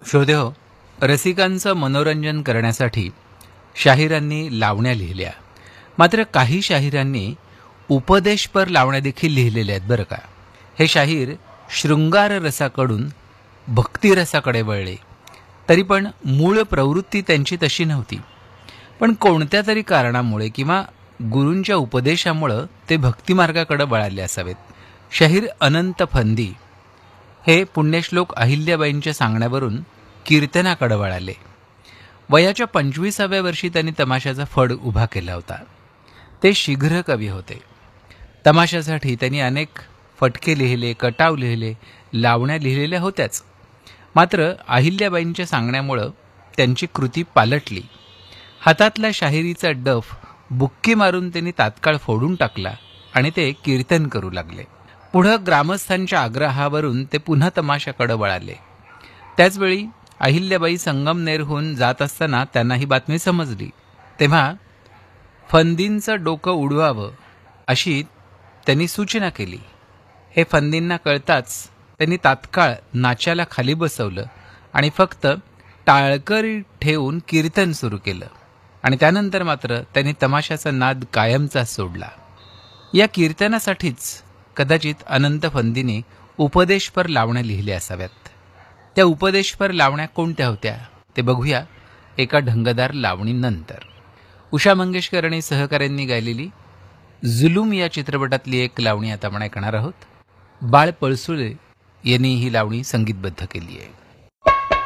श्रोतेहो, रसिकांचं मनोरंजन करण्यासाठी शाहिरांनी लावण्या लिहिल्या. मात्र काही शाहिरांनी उपदेशपर लावण्या देखील लिहिलेल्या आहेत बरं का. हे शाहीर शृंगार रसाकडून भक्तिरसाकडे वळले, तरी पण मूळ प्रवृत्ती त्यांची तशी नव्हती. पण कोणत्या तरी कारणामुळे किंवा गुरूंच्या उपदेशामुळं ते भक्तिमार्गाकडे वळाले असावेत. शाहीर अनंत फंदी हे पुण्यश्लोक अहिल्याबाईंच्या सांगण्यावरून कीर्तनाकडे वळाले. वयाच्या 25व्या वर्षी त्यांनी तमाशाचा फड उभा केला होता. ते शीघ्र कवी होते. तमाशासाठी त्यांनी अनेक फटके लिहिले, कटाव लिहिले, लावण्या लिहिलेल्या होत्याच. मात्र अहिल्याबाईंच्या सांगण्यामुळं त्यांची कृती पालटली. हातातला शाहिरीचा डफ बुक्की मारून त्यांनी तात्काळ फोडून टाकला आणि ते कीर्तन करू लागले. पुढं ग्रामस्थांच्या आग्रहावरून ते पुन्हा तमाशाकडे वळाले. त्याचवेळी अहिल्याबाई संगमनेरहून जात असताना त्यांना ही बातमी समजली. तेव्हा फंदींचं डोकं उडवावं अशी त्यांनी सूचना केली. हे फंदींना कळताच त्यांनी तात्काळ नाच्याला खाली बसवलं आणि फक्त टाळकरी ठेवून कीर्तन सुरू केलं. आणि त्यानंतर मात्र त्यांनी तमाशाचा नाद कायमचा सोडला. या कीर्तनासाठीच कदाचित अनंत फंदीने उपदेशपर लावण्या लिहिल्या असाव्यात. त्या उपदेशपर लावण्या कोणत्या होत्या ते बघूया एका ढंगदार लावणीनंतर. उषा मंगेशकर आणि सहकाऱ्यांनी गायलेली जुलूम या चित्रपटातली एक लावणी आता आपण ऐकणार आहोत. बाळ पळसुळे यांनी ही लावणी संगीतबद्ध केली आहे.